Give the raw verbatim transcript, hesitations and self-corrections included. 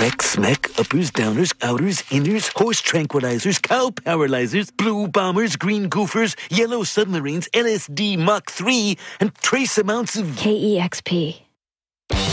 Mech, smech, uppers, downers, outers, inners, horse tranquilizers, cow paralyzers, blue bombers, green goofers, yellow submarines, L S D Mach three, and trace amounts of... K E X P.